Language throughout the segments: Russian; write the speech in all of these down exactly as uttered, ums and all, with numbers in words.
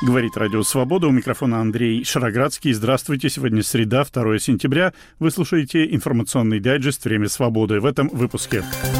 Говорит Радио Свобода. У микрофона Андрей Шароградский. Здравствуйте. Сегодня среда, второе сентября. Вы слушаете информационный дайджест «Время свободы». В этом выпуске.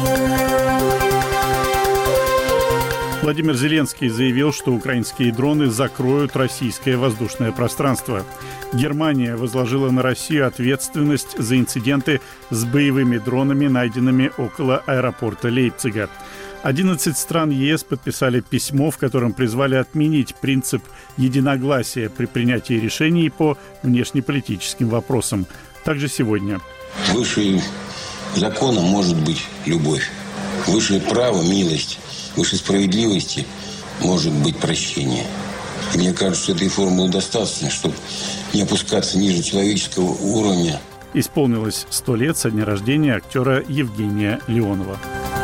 Владимир Зеленский заявил, что украинские дроны закроют российское воздушное пространство. Германия возложила на Россию ответственность за инциденты с боевыми дронами, найденными около аэропорта Лейпцига. одиннадцать стран ЕС подписали письмо, в котором призвали отменить принцип единогласия при принятии решений по внешнеполитическим вопросам. Также сегодня. Выше закона может быть любовь. Выше права – милость. Выше справедливости может быть прощение. И мне кажется, что этой формулы достаточно, чтобы не опускаться ниже человеческого уровня. Исполнилось сто лет со дня рождения актера Евгения Леонова.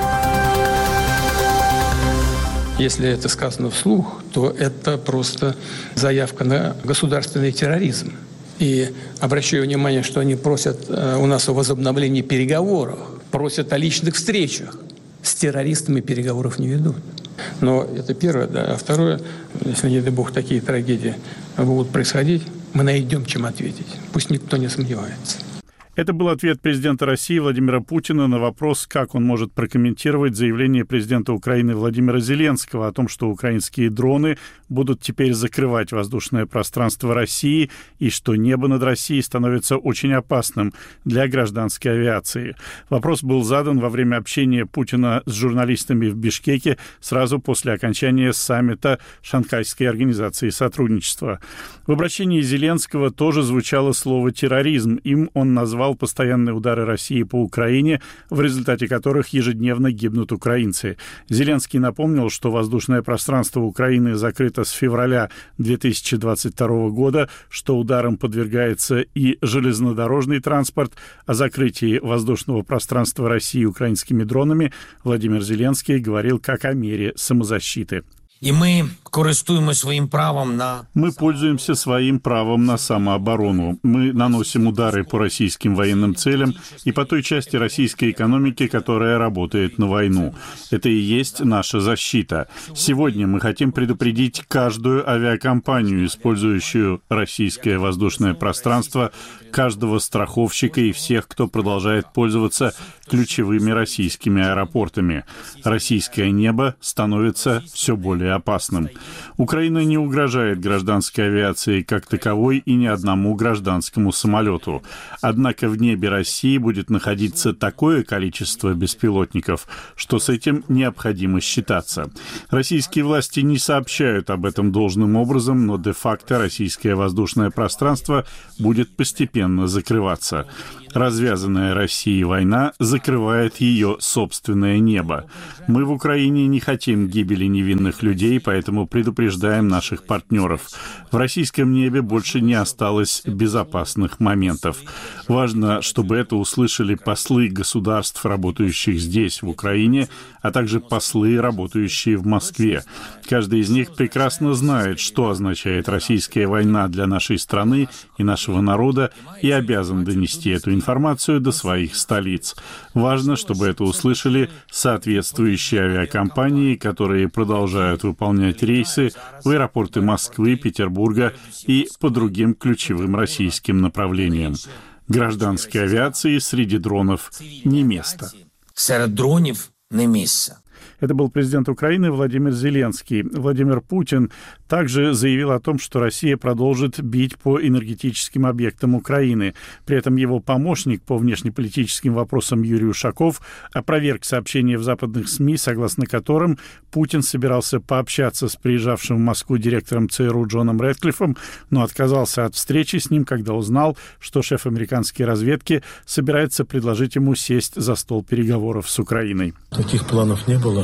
Если это сказано вслух, то это просто заявка на государственный терроризм. И обращаю внимание, что они просят у нас о возобновлении переговоров, просят о личных встречах. С террористами переговоров не ведут. Но это первое, да. А второе, если, не дай бог, такие трагедии будут происходить, мы найдем, чем ответить. Пусть никто не сомневается. Это был ответ президента России Владимира Путина на вопрос, как он может прокомментировать заявление президента Украины Владимира Зеленского о том, что украинские дроны будут теперь закрывать воздушное пространство России и что небо над Россией становится очень опасным для гражданской авиации. Вопрос был задан во время общения Путина с журналистами в Бишкеке сразу после окончания саммита Шанхайской организации сотрудничества. В обращении Зеленского тоже звучало слово «терроризм». Им он назвал постоянные удары России по Украине, в результате которых ежедневно гибнут украинцы. Зеленский напомнил, что воздушное пространство Украины закрыто с февраля две тысячи двадцать второго года, что ударам подвергается и железнодорожный транспорт. О закрытии воздушного пространства России украинскими дронами Владимир Зеленский говорил как о мере самозащиты. И мы користуемся своим правом на... Мы пользуемся своим правом на самооборону. Мы наносим удары по российским военным целям и по той части российской экономики, которая работает на войну. Это и есть наша защита. Сегодня мы хотим предупредить каждую авиакомпанию, использующую российское воздушное пространство, каждого страховщика и всех, кто продолжает пользоваться ключевыми российскими аэропортами. Российское небо становится все более опасным. Украина не угрожает гражданской авиации как таковой и ни одному гражданскому самолету. Однако в небе России будет находиться такое количество беспилотников, что с этим необходимо считаться. Российские власти не сообщают об этом должным образом, но де-факто российское воздушное пространство будет постепенно закрываться. Развязанная Россией война закрывает ее собственное небо. Мы в Украине не хотим гибели невинных людей, поэтому предупреждаем наших партнеров. В российском небе больше не осталось безопасных моментов. Важно, чтобы это услышали послы государств, работающих здесь, в Украине, а также послы, работающие в Москве. Каждый из них прекрасно знает, что означает российская война для нашей страны и нашего народа, и обязан донести эту информацию. информацию до своих столиц. Важно, чтобы это услышали соответствующие авиакомпании, которые продолжают выполнять рейсы в аэропорты Москвы, Петербурга и по другим ключевым российским направлениям. Гражданской авиации среди дронов не место. Среди дронов не место. Это был президент Украины Владимир Зеленский. Владимир Путин также заявил о том, что Россия продолжит бить по энергетическим объектам Украины. При этом его помощник по внешнеполитическим вопросам Юрий Ушаков опроверг сообщения в западных СМИ, согласно которым Путин собирался пообщаться с приезжавшим в Москву директором ЦРУ Джоном Рэдклиффом, но отказался от встречи с ним, когда узнал, что шеф американской разведки собирается предложить ему сесть за стол переговоров с Украиной. Таких планов не было.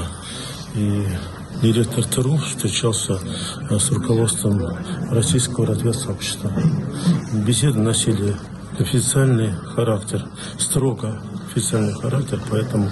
И директор ЦРУ встречался с руководством российского разведсообщества. Беседы носили официальный характер, строго официальный характер, поэтому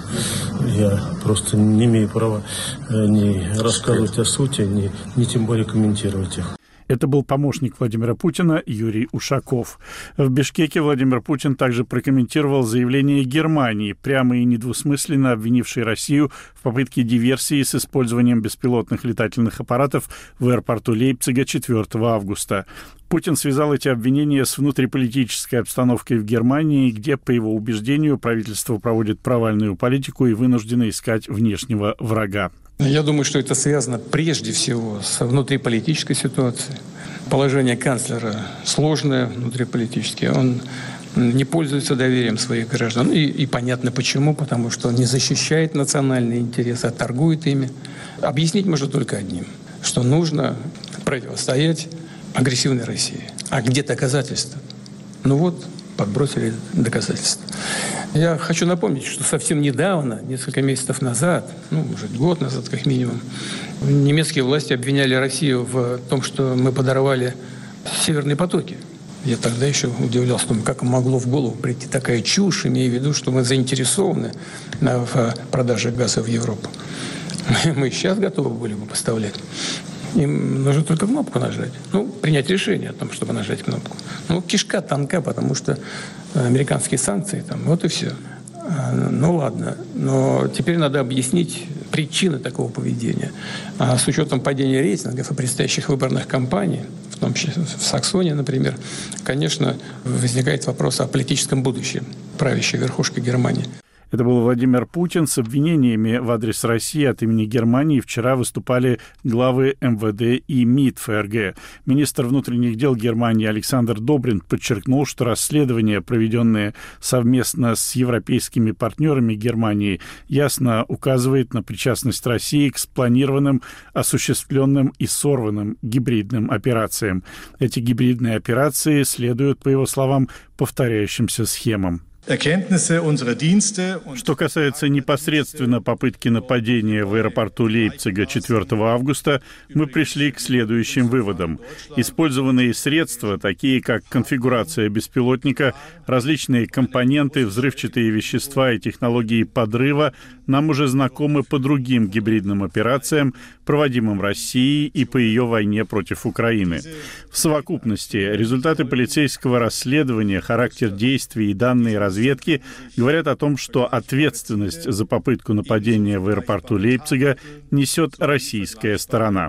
я просто не имею права ни рассказывать о сути, ни, ни тем более комментировать их. Это был помощник Владимира Путина Юрий Ушаков. В Бишкеке Владимир Путин также прокомментировал заявление Германии, прямо и недвусмысленно обвинившей Россию в попытке диверсии с использованием беспилотных летательных аппаратов в аэропорту Лейпцига четвёртого августа. Путин связал эти обвинения с внутриполитической обстановкой в Германии, где, по его убеждению, правительство проводит провальную политику и вынуждено искать внешнего врага. Я думаю, что это связано прежде всего с внутриполитической ситуацией. Положение канцлера сложное внутриполитически. Он не пользуется доверием своих граждан. И, и понятно почему. Потому что он не защищает национальные интересы, а торгует ими. Объяснить можно только одним. Что нужно противостоять агрессивной России. А где доказательства? Ну вот, подбросили доказательства. Я хочу напомнить, что совсем недавно, несколько месяцев назад, ну, может, год назад как минимум, немецкие власти обвиняли Россию в том, что мы подорвали северные потоки. Я тогда еще удивлялся, как могло в голову прийти такая чушь, имея в виду, что мы заинтересованы в продаже газа в Европу. Мы сейчас готовы были бы поставлять. Им нужно только кнопку нажать. Ну, принять решение о том, чтобы нажать кнопку. Ну, кишка тонка, потому что американские санкции там, вот и все. Ну, ладно. Но теперь надо объяснить причины такого поведения. А с учетом падения рейтингов и предстоящих выборных кампаний, в том числе в Саксонии, например, конечно, возникает вопрос о политическом будущем правящей верхушки Германии. Это был Владимир Путин. С обвинениями в адрес России от имени Германии вчера выступали главы эм вэ дэ и МИД эф эр гэ. Министр внутренних дел Германии Александр Добринт подчеркнул, что расследования, проведенные совместно с европейскими партнерами Германии, ясно указывает на причастность России к спланированным, осуществленным и сорванным гибридным операциям. Эти гибридные операции следуют, по его словам, повторяющимся схемам. Что касается непосредственно попытки нападения в аэропорту Лейпцига четвёртого августа, мы пришли к следующим выводам. Использованные средства, такие как конфигурация беспилотника, различные компоненты, взрывчатые вещества и технологии подрыва, нам уже знакомы по другим гибридным операциям, проводимым Россией и по ее войне против Украины. В совокупности результаты полицейского расследования, характер действий и данные разведки говорят о том, что ответственность за попытку нападения в аэропорту Лейпцига несет российская сторона.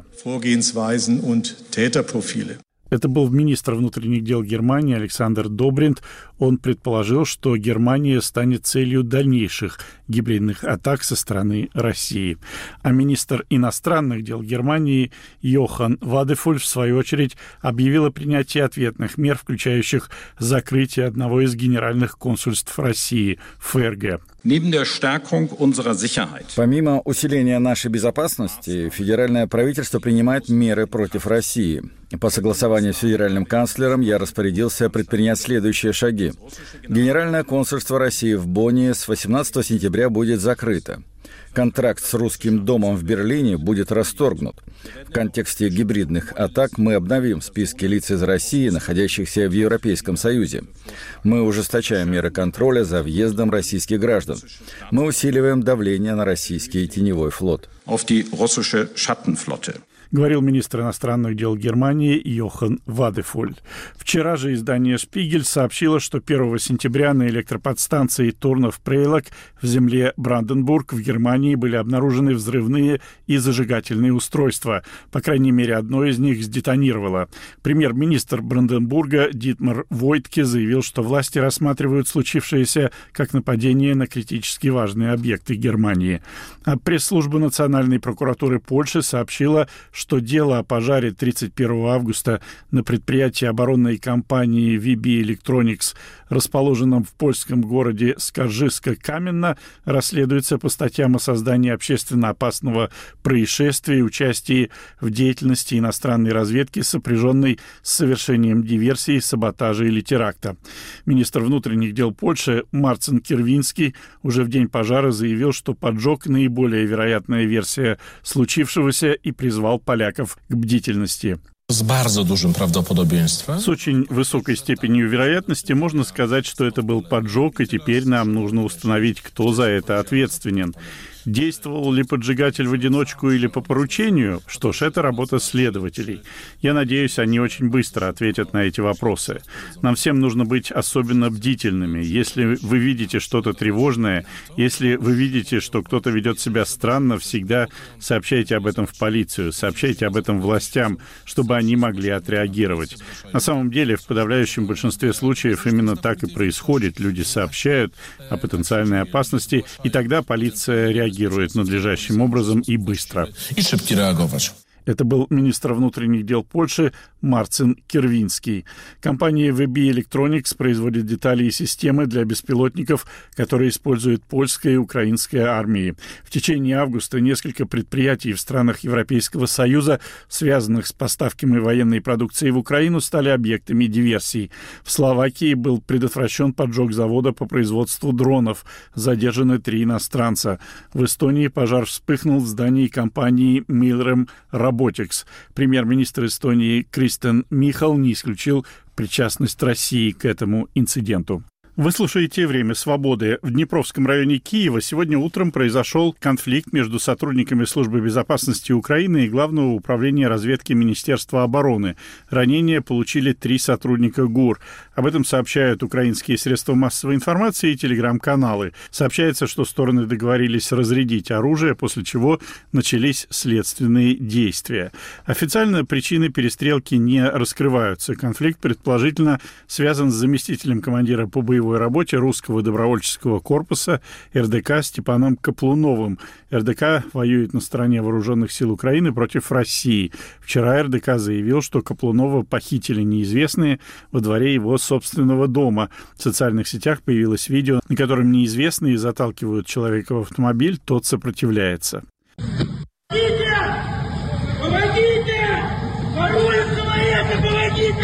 Это был министр внутренних дел Германии Александр Добринт. Он предположил, что Германия станет целью дальнейших гибридных атак со стороны России. А министр иностранных дел Германии Йохан Вадефуль, в свою очередь, объявил о принятии ответных мер, включающих закрытие одного из генеральных консульств России в эф эр гэ. Помимо усиления нашей безопасности, федеральное правительство принимает меры против России. По согласованию с федеральным канцлером я распорядился предпринять следующие шаги. Генеральное консульство России в Бонне с восемнадцатого сентября будет закрыто. Контракт с Русским домом в Берлине будет расторгнут. В контексте гибридных атак мы обновим списки лиц из России, находящихся в Европейском Союзе. Мы ужесточаем меры контроля за въездом российских граждан. Мы усиливаем давление на российский теневой флот. Говорил министр иностранных дел Германии Йохан Вадефуль. Вчера же издание «Шпигель» сообщило, что первого сентября на электроподстанции Турнов-Прейлок в земле Бранденбург в Германии были обнаружены взрывные и зажигательные устройства. По крайней мере, одно из них сдетонировало. Премьер-министр Бранденбурга Дитмар Войтке заявил, что власти рассматривают случившееся как нападение на критически важные объекты Германии. А пресс-служба Национальной прокуратуры Польши сообщила, что дело о пожаре тридцать первого августа на предприятии оборонной компании ви би Electronics, расположенном в польском городе Скаржиска-Каменно, расследуется по статьям о создании общественно опасного происшествия и участии в деятельности иностранной разведки, сопряженной с совершением диверсии, саботажа или теракта. Министр внутренних дел Польши Марцин Кирвинский уже в день пожара заявил, что поджог — наиболее вероятная версия случившегося, и призвал поляков к бдительности. С bardzo dużym prawdopodobieństwem. С очень высокой степенью вероятности можно сказать, что это был поджог, и теперь нам нужно установить, кто за это ответственен. Действовал ли поджигатель в одиночку или по поручению? Что ж, это работа следователей. Я надеюсь, они очень быстро ответят на эти вопросы. Нам всем нужно быть особенно бдительными. Если вы видите что-то тревожное, если вы видите, что кто-то ведет себя странно, всегда сообщайте об этом в полицию, сообщайте об этом властям, чтобы они могли отреагировать. На самом деле, в подавляющем большинстве случаев именно так и происходит. Люди сообщают о потенциальной опасности, и тогда полиция реагирует надлежащим образом и быстро. I szybki reagować. Это был министр внутренних дел Польши Марцин Кирвинский. Компания ви би Electronics производит детали и системы для беспилотников, которые используют польская и украинская армии. В течение августа несколько предприятий в странах Европейского Союза, связанных с поставками военной продукции в Украину, стали объектами диверсий. В Словакии был предотвращен поджог завода по производству дронов. Задержаны три иностранца. В Эстонии пожар вспыхнул в здании компании Milrem Robotics. Премьер-министр Эстонии Кристен Михал не исключил причастность России к этому инциденту. Вы слушаете «Время свободы». В Днепровском районе Киева сегодня утром произошел конфликт между сотрудниками Службы безопасности Украины и Главного управления разведки Министерства обороны. Ранения получили три сотрудника ГУР. Об этом сообщают украинские средства массовой информации и телеграм-каналы. Сообщается, что стороны договорились разрядить оружие, после чего начались следственные действия. Официально причины перестрелки не раскрываются. Конфликт предположительно связан с заместителем командира по боевой работе русского добровольческого корпуса эр дэ ка Степаном Каплуновым. эр дэ ка воюет на стороне вооруженных сил Украины против России. Вчера эр дэ ка заявил, что Каплунова похитили неизвестные во дворе его собственного дома. В социальных сетях появилось видео, на котором неизвестные заталкивают человека в автомобиль, тот сопротивляется. Помогите! Помогите! Воруют человека! Помогите!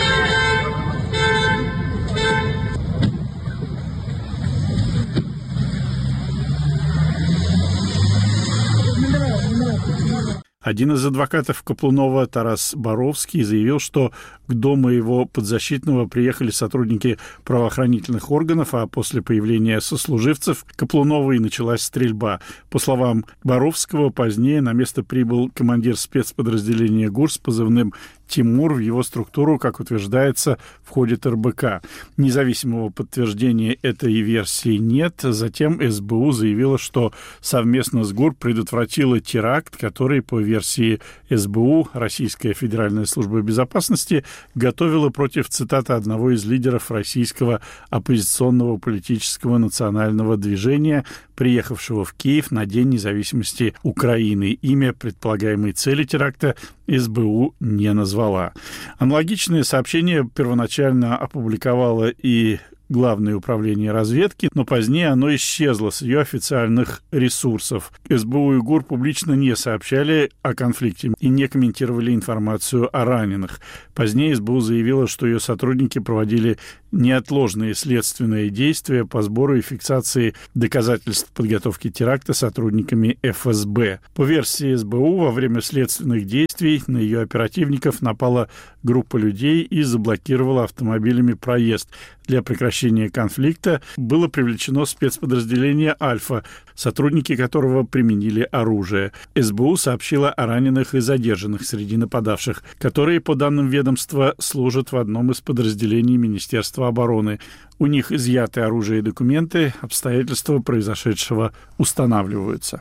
Один из адвокатов Каплунова, Тарас Боровский, заявил, что к дому его подзащитного приехали сотрудники правоохранительных органов, а после появления сослуживцев Каплунова и началась стрельба. По словам Боровского, позднее на место прибыл командир спецподразделения ГУР с позывным Тимур. В его структуру, как утверждается, входит эр бэ ка. Независимого подтверждения этой версии нет. Затем эс бэ у заявила, что совместно с ГУР предотвратила теракт, который, по версии эс бэ у, Российская Федеральная служба безопасности, готовила против, цитата, одного из лидеров российского оппозиционного политического национального движения, приехавшего в Киев на День независимости Украины. Имя предполагаемой цели теракта эс бэ у не назвала. Аналогичное сообщение первоначально опубликовало и Главное управление разведки, но позднее оно исчезло с ее официальных ресурсов. эс бэ у и ГУР публично не сообщали о конфликте и не комментировали информацию о раненых. Позднее эс бэ у заявила, что ее сотрудники проводили неотложные следственные действия по сбору и фиксации доказательств подготовки теракта сотрудниками эф эс бэ. По версии эс бэ у, во время следственных действий на ее оперативников напала группа людей и заблокировала автомобилями проезд. Для прекращения конфликта было привлечено спецподразделение «Альфа», сотрудники которого применили оружие. эс бэ у сообщила о раненых и задержанных среди нападавших, которые, по данным ведомства, служат в одном из подразделений Министерства обороны. У них изъяты оружие и документы, обстоятельства произошедшего устанавливаются.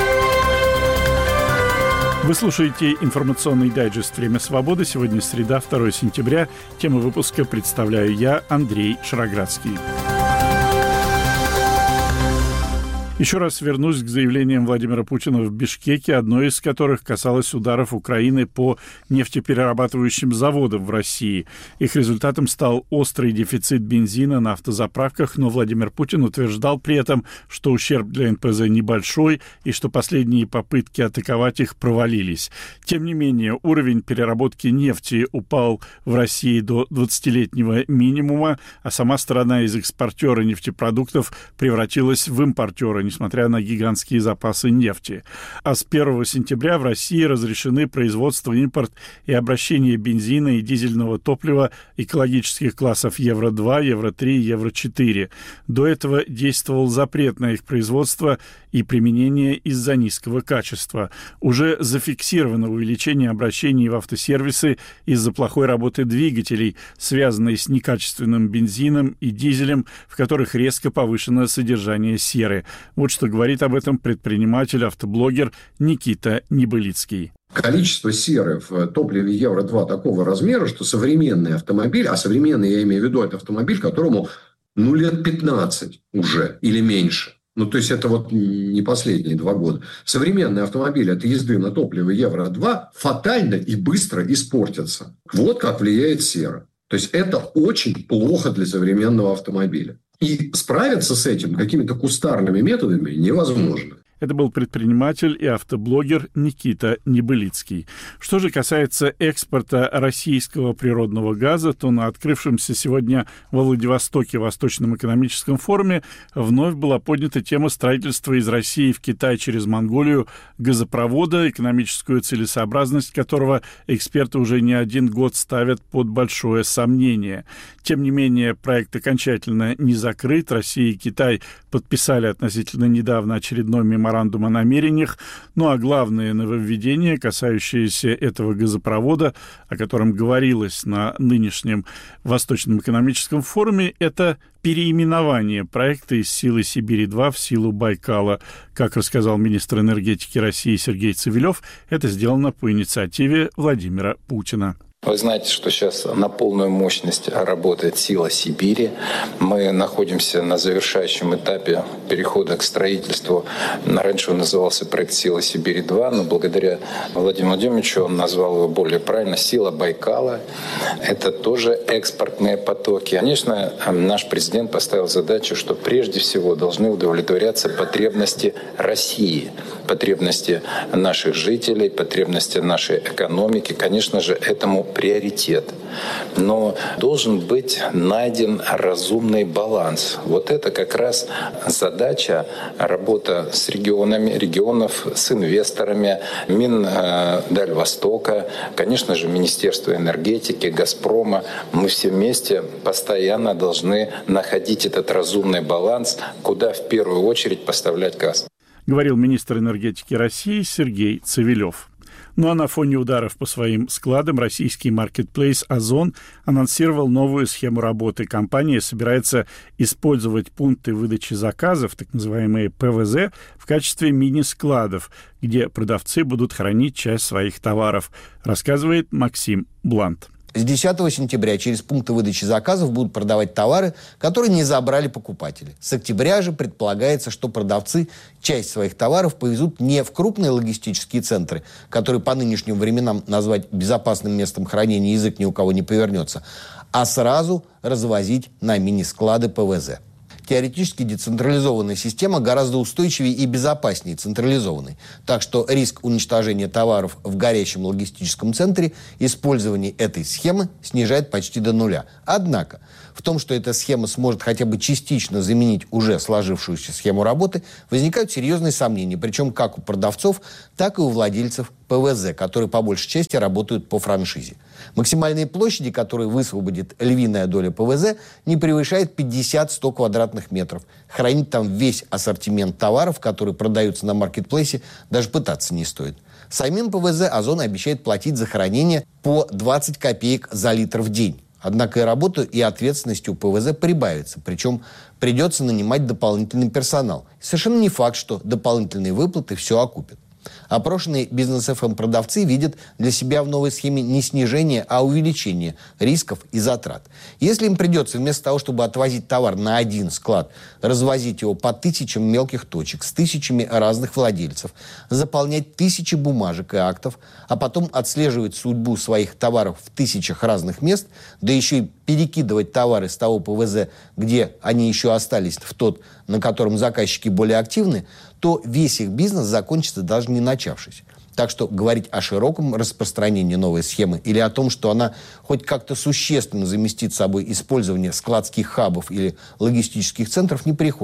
Вы слушаете информационный дайджест «Время свободы». Сегодня среда, второе сентября. Тему выпуска представляю я, Андрей Шароградский. Еще раз вернусь к заявлениям Владимира Путина в Бишкеке, одно из которых касалось ударов Украины по нефтеперерабатывающим заводам в России. Их результатом стал острый дефицит бензина на автозаправках, но Владимир Путин утверждал при этом, что ущерб для эн пэ зэ небольшой и что последние попытки атаковать их провалились. Тем не менее, уровень переработки нефти упал в России до двадцатилетнего минимума, а сама страна из экспортера нефтепродуктов превратилась в импортера несмотря на гигантские запасы нефти. А с первого сентября в России разрешены производство, импорт и обращение бензина и дизельного топлива экологических классов Евро два, Евро три, Евро четыре. До этого действовал запрет на их производство и применение из-за низкого качества. Уже зафиксировано увеличение обращений в автосервисы из-за плохой работы двигателей, связанной с некачественным бензином и дизелем, в которых резко повышено содержание серы. Вот что говорит об этом предприниматель-автоблогер Никита Небылицкий. Количество серы в топливе Евро два такого размера, что современный автомобиль, а современный, я имею в виду, это автомобиль, которому ну, лет пятнадцать уже или меньше. Ну, то есть, это вот не последние два года. Современный автомобиль от езды на топливе Евро два фатально и быстро испортится. Вот как влияет сера. То есть, это очень плохо для современного автомобиля. И справиться с этим какими-то кустарными методами невозможно. Это был предприниматель и автоблогер Никита Небылицкий. Что же касается экспорта российского природного газа, то на открывшемся сегодня во Владивостоке Восточном экономическом форуме вновь была поднята тема строительства из России в Китай через Монголию газопровода, экономическую целесообразность которого эксперты уже не один год ставят под большое сомнение. Тем не менее, проект окончательно не закрыт. Россия и Китай подписали относительно недавно очередной меморандум о намерениях. Ну а главное нововведение, касающееся этого газопровода, о котором говорилось на нынешнем Восточном экономическом форуме, это переименование проекта из «Силы Сибири-два» в «Силу Байкала». Как рассказал министр энергетики России Сергей Цивилев, это сделано по инициативе Владимира Путина. Вы знаете, что сейчас на полную мощность работает «Сила Сибири». Мы находимся на завершающем этапе перехода к строительству. Раньше он назывался проект «Сила Сибири-два», но благодаря Владимиру Владимировичу он назвал его более правильно «Сила Байкала». Это тоже экспортные потоки. Конечно, наш президент поставил задачу, что прежде всего должны удовлетворяться потребности России, потребности наших жителей, потребности нашей экономики. Конечно же, этому приоритет. Но должен быть найден разумный баланс. Вот это как раз задача, работа с регионами, регионов, с инвесторами, Миндальвостока, конечно же, Министерство энергетики, Газпрома. Мы все вместе постоянно должны находить этот разумный баланс, куда в первую очередь поставлять газ. Говорил министр энергетики России Сергей Цивилев. Ну а на фоне ударов по своим складам российский маркетплейс «Озон» анонсировал новую схему работы. Компания собирается использовать пункты выдачи заказов, так называемые пэ вэ зэ, в качестве мини-складов, где продавцы будут хранить часть своих товаров, рассказывает Максим Блант. С десятого сентября через пункты выдачи заказов будут продавать товары, которые не забрали покупатели. С октября же предполагается, что продавцы часть своих товаров повезут не в крупные логистические центры, которые по нынешним временам назвать безопасным местом хранения язык ни у кого не повернется, а сразу развозить на мини-склады пэ вэ зэ. Теоретически децентрализованная система гораздо устойчивее и безопаснее централизованной. Так что риск уничтожения товаров в горящем логистическом центре использование этой схемы снижает почти до нуля. Однако в том, что эта схема сможет хотя бы частично заменить уже сложившуюся схему работы, возникают серьезные сомнения, причем как у продавцов, так и у владельцев пэ вэ зэ, которые по большей части работают по франшизе. Максимальные площади, которые высвободит львиная доля пэ вэ зэ, не превышает пятьдесят-сто квадратных метров. Хранить там весь ассортимент товаров, которые продаются на маркетплейсе, даже пытаться не стоит. Самим пэ вэ зэ «Озон» обещает платить за хранение по двадцать копеек за литр в день. Однако и работу, и ответственность у пэ вэ зэ прибавится. Причем придется нанимать дополнительный персонал. Совершенно не факт, что дополнительные выплаты все окупят. Опрошенные бизнес-эф эм-продавцы видят для себя в новой схеме не снижение, а увеличение рисков и затрат. Если им придется вместо того, чтобы отвозить товар на один склад, развозить его по тысячам мелких точек с тысячами разных владельцев, заполнять тысячи бумажек и актов, а потом отслеживать судьбу своих товаров в тысячах разных мест, да еще и перекидывать товары с того пэ вэ зэ, где они еще остались, в тот, на котором заказчики более активны, то весь их бизнес закончится даже не начавшись. Так что говорить о широком распространении новой схемы или о том, что она хоть как-то существенно заместит собой использование складских хабов или логистических центров, не приходится.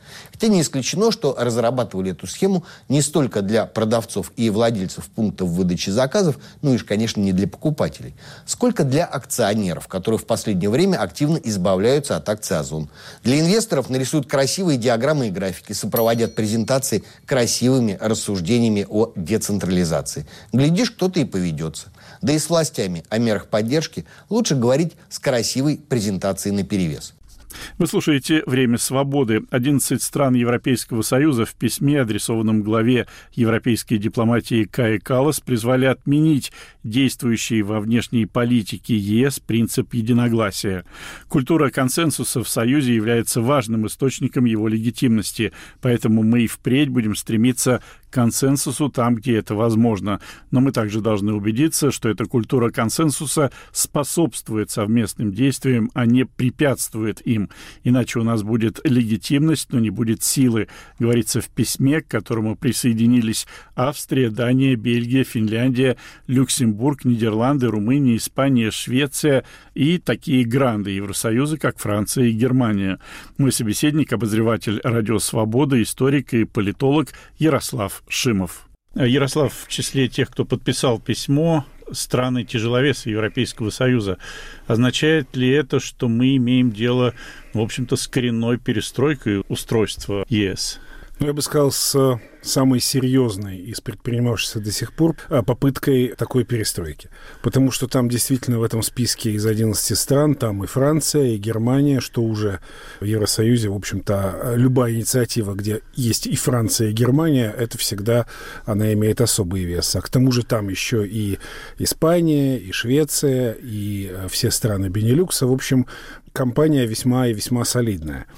Хотя не исключено, что разрабатывали эту схему не столько для продавцов и владельцев пунктов выдачи заказов, ну и, конечно, не для покупателей, сколько для акционеров, которые в последнее время активно избавляются от акций Озон. Для инвесторов нарисуют красивые диаграммы и графики, сопроводят презентации красивыми рассуждениями о децентрализации. Глядишь, кто-то и поведется. Да и с властями о мерах поддержки лучше говорить с красивой презентацией наперевес. Вы слушаете «Время свободы». одиннадцать стран Европейского Союза в письме, адресованном главе европейской дипломатии Кае Каллас, призвали отменить действующий во внешней политике ЕС принцип единогласия. Культура консенсуса в Союзе является важным источником его легитимности, поэтому мы и впредь будем стремиться к консенсусу там, где это возможно. Но мы также должны убедиться, что эта культура консенсуса способствует совместным действиям, а не препятствует им. Иначе у нас будет легитимность, но не будет силы, говорится в письме, к которому присоединились Австрия, Дания, Бельгия, Финляндия, Люксембург, Нидерланды, Румыния, Испания, Швеция и такие гранды Евросоюза, как Франция и Германия. Мой собеседник, обозреватель «Радио Свобода», историк и политолог Ярослав Шимов. Ярослав, в числе тех, кто подписал письмо, страны-тяжеловесы Европейского Союза. Означает ли это, что мы имеем дело, в общем-то, с коренной перестройкой устройства ЕС? Ну, я бы сказал, с самой серьезной из предпринимавшихся до сих пор попыткой такой перестройки. Потому что там действительно в этом списке из одиннадцати стран, там и Франция, и Германия, что уже в Евросоюзе, в общем-то, любая инициатива, где есть и Франция, и Германия, это всегда, она имеет особый вес. А к тому же там еще и Испания, и Швеция, и все страны Бенилюкса. В общем, компания весьма и весьма солидная.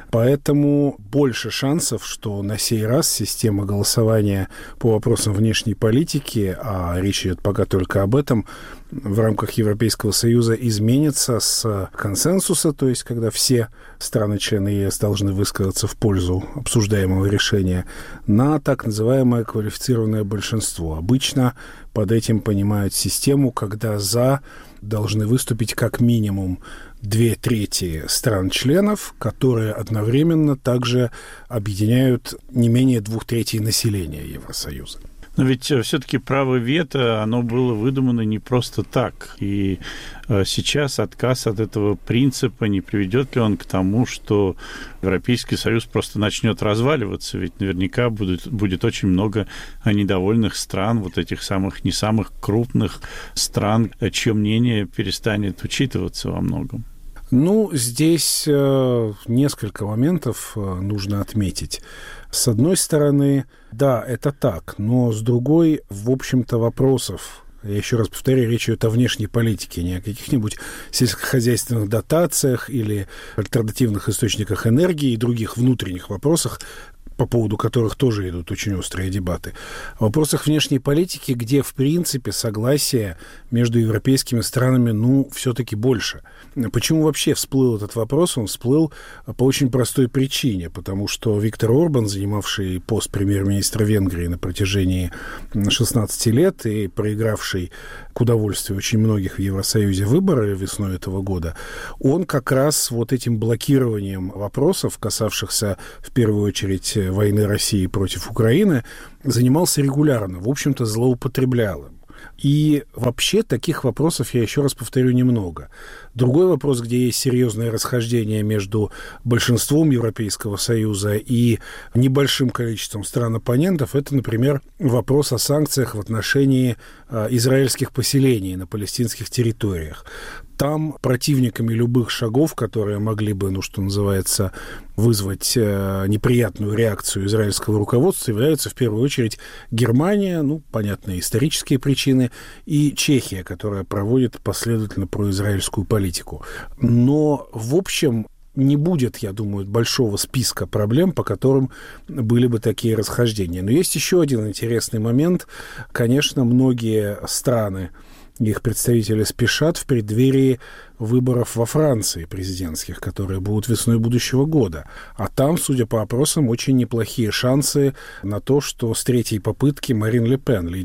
Поэтому больше шансов, что на сей раз система голосования по вопросам внешней политики, а речь идет пока только об этом, в рамках Европейского Союза изменится с консенсуса, то есть когда все страны-члены ЕС должны высказаться в пользу обсуждаемого решения, на так называемое квалифицированное большинство. Обычно под этим понимают систему, когда «за» должны выступить как минимум две трети стран-членов, которые одновременно также объединяют не менее двух третей населения Евросоюза. Но ведь все-таки право вето, оно было выдумано не просто так. И сейчас отказ от этого принципа, не приведет ли он к тому, что Европейский Союз просто начнет разваливаться? Ведь наверняка будет, будет очень много недовольных стран, вот этих самых, не самых крупных стран, чье мнение перестанет учитываться во многом. Ну, здесь э, несколько моментов э, нужно отметить. С одной стороны, да, это так, но с другой, в общем-то, вопросов, я еще раз повторяю, речь идет о внешней политике, не о каких-нибудь сельскохозяйственных дотациях или альтернативных источниках энергии и других внутренних вопросах, по поводу которых тоже идут очень острые дебаты. В вопросах внешней политики, где, в принципе, согласие между европейскими странами, ну, все-таки больше. Почему вообще всплыл этот вопрос? Он всплыл по очень простой причине, потому что Виктор Орбан, занимавший пост премьер-министра Венгрии на протяжении шестнадцати лет и проигравший к удовольствию очень многих в Евросоюзе выборы весной этого года, он как раз вот этим блокированием вопросов, касавшихся в первую очередь войны России против Украины, занимался регулярно, в общем-то, злоупотреблял им. И вообще таких вопросов, я еще раз повторю, немного. Другой вопрос, где есть серьезное расхождение между большинством Европейского Союза и небольшим количеством стран-оппонентов, это, например, вопрос о санкциях в отношении э, израильских поселений на палестинских территориях. Там противниками любых шагов, которые могли бы, ну, что называется, вызвать э, неприятную реакцию израильского руководства, являются в первую очередь Германия, ну, понятные исторические причины, и Чехия, которая проводит последовательно произраильскую политику. Но, в общем, не будет, я думаю, большого списка проблем, по которым были бы такие расхождения. Но есть еще один интересный момент. Конечно, многие страны, их представители спешат в преддверии выборов во Франции президентских, которые будут весной будущего года. А там, судя по опросам, очень неплохие шансы на то, что с третьей попытки Марин Ле Пен, лидер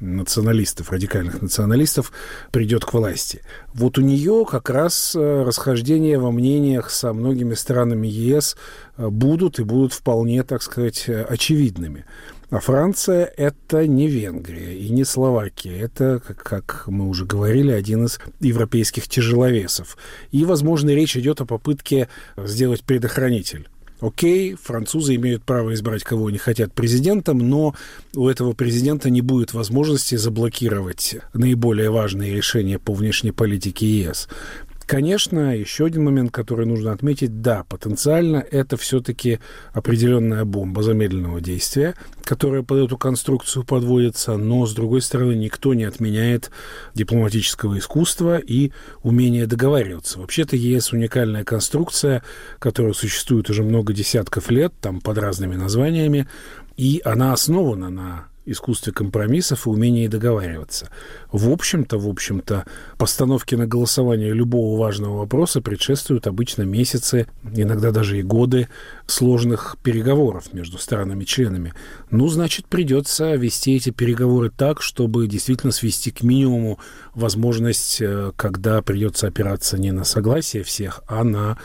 националистов, радикальных националистов, придет к власти. Вот у нее как раз расхождения во мнениях со многими странами ЕС будут и будут вполне, так сказать, очевидными. А Франция – это не Венгрия и не Словакия. Это, как, как мы уже говорили, один из европейских тяжеловесов. И, возможно, речь идет о попытке сделать предохранитель. Окей, французы имеют право избрать, кого они хотят президентом, но у этого президента не будет возможности заблокировать наиболее важные решения по внешней политике ЕС. Конечно, еще один момент, который нужно отметить, да, потенциально это все-таки определенная бомба замедленного действия, которая под эту конструкцию подводится, но, с другой стороны, никто не отменяет дипломатического искусства и умения договариваться. Вообще-то ЕС уникальная конструкция, которая существует уже много десятков лет, там под разными названиями, и она основана на искусстве компромиссов и умении договариваться. В общем-то, в общем-то, постановке на голосование любого важного вопроса предшествуют обычно месяцы, иногда даже и годы сложных переговоров между странами-членами. Ну, значит, придется вести эти переговоры так, чтобы действительно свести к минимуму возможность, когда придется опираться не на согласие всех, а на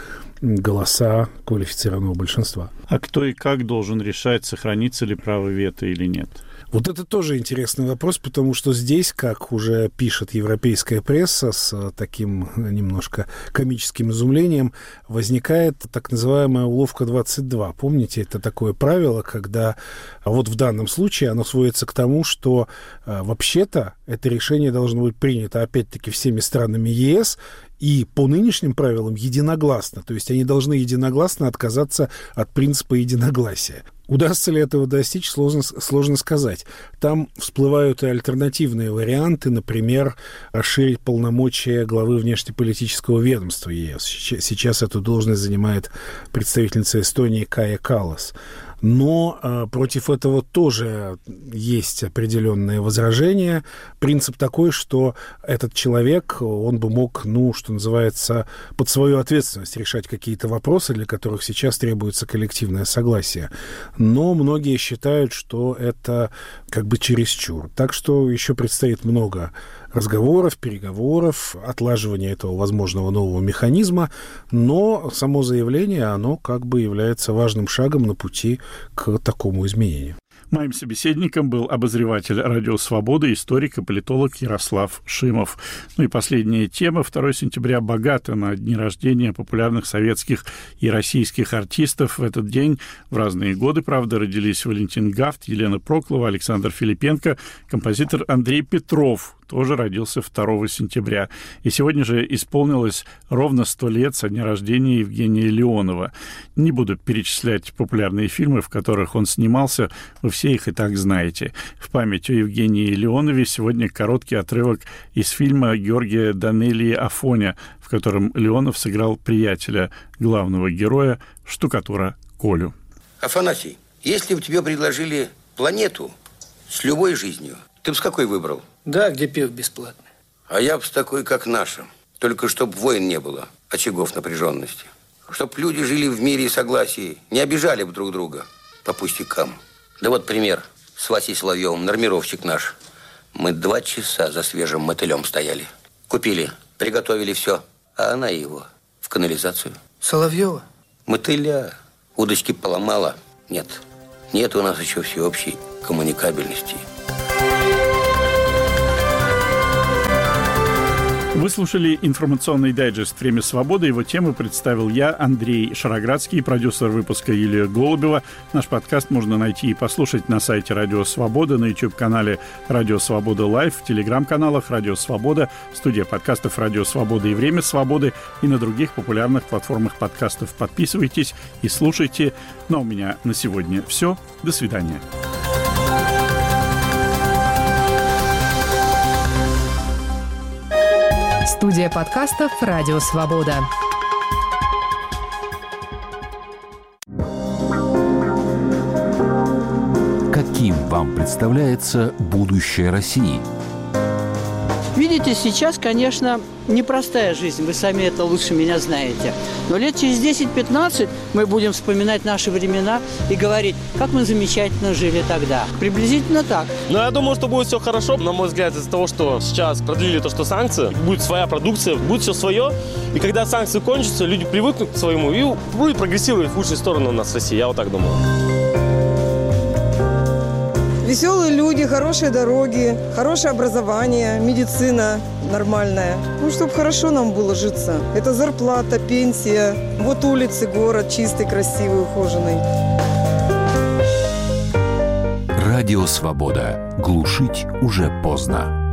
голоса квалифицированного большинства. А кто и как должен решать, сохранится ли право вето или нет? Вот это тоже интересный вопрос, потому что здесь, как уже пишет европейская пресса с таким немножко комическим изумлением, возникает так называемая уловка двадцать два. Помните, это такое правило, когда вот в данном случае оно сводится к тому, что вообще-то это решение должно быть принято опять-таки всеми странами ЕС, и по нынешним правилам единогласно. То есть они должны единогласно отказаться от принципа единогласия. Удастся ли этого достичь, сложно, сложно сказать. Там всплывают и альтернативные варианты, например, расширить полномочия главы внешнеполитического ведомства ЕС. Сейчас эту должность занимает представительница Эстонии Кая Каллас. Но э, против этого тоже есть определенные возражения. Принцип такой, что этот человек, он бы мог, ну, что называется, под свою ответственность решать какие-то вопросы, для которых сейчас требуется коллективное согласие. Но многие считают, что это как бы чересчур. Так что еще предстоит много разговоров, переговоров, отлаживания этого возможного нового механизма, но само заявление, оно как бы является важным шагом на пути к такому изменению. Моим собеседником был обозреватель «Радио Свобода», историк и политолог Ярослав Шимов. Ну и последняя тема. второго сентября богато на дни рождения популярных советских и российских артистов. В этот день в разные годы, правда, родились Валентин Гафт, Елена Проклова, Александр Филипенко, композитор Андрей Петров тоже родился второго сентября. И сегодня же исполнилось ровно сто лет со дня рождения Евгения Леонова. Не буду перечислять популярные фильмы, в которых он снимался, вы все их и так знаете. В память о Евгении Леонове сегодня короткий отрывок из фильма Георгия Данелии «Афоня», в котором Леонов сыграл приятеля главного героя, штукатура Колю. Афанасий, если бы тебе предложили планету с любой жизнью, ты бы с какой выбрал? Да, где пиво бесплатно. А я бы с такой, как наша. Только чтоб войн не было, очагов напряженности. Чтоб люди жили в мире и согласии, не обижали бы друг друга по пустякам. Да вот пример с Васей Соловьевым, нормировщик наш. Мы два часа за свежим мотылем стояли. Купили, приготовили все, а она его в канализацию. Соловьева? Мотыля. Удочки поломала. Нет, нет у нас еще всеобщей коммуникабельности. Вы слушали информационный дайджест «Время свободы». Его тему представил я, Андрей Шароградский, продюсер выпуска Юлия Голубева. Наш подкаст можно найти и послушать на сайте «Радио Свобода», на YouTube-канале «Радио Свобода Лайв», в телеграм-каналах «Радио Свобода», студия подкастов «Радио Свобода» и «Время свободы» и на других популярных платформах подкастов. Подписывайтесь и слушайте. Ну а у меня на сегодня все. До свидания. Студия подкастов «Радио Свобода». Каким вам представляется будущее России? Видите, сейчас, конечно, непростая жизнь, вы сами это лучше меня знаете. Но лет через десять-пятнадцать мы будем вспоминать наши времена и говорить, как мы замечательно жили тогда. Приблизительно так. Но я думаю, что будет все хорошо. На мой взгляд, из-за того, что сейчас продлили то, что санкции, будет своя продукция, будет все свое. И когда санкции кончатся, люди привыкнут к своему и будет прогрессировать в лучшую сторону у нас в России. Я вот так думаю. Веселые люди, хорошие дороги, хорошее образование, медицина нормальная. Ну, чтобы хорошо нам было житься. Это зарплата, пенсия. Вот улицы, город чистый, красивый, ухоженный. Радио «Свобода». Глушить уже поздно.